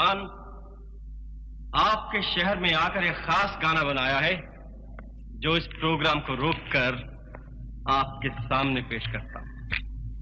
खान आपके शहर में आकर एक खास गाना बनाया है जो इस प्रोग्राम को रोककर आपके सामने पेश करता हूं।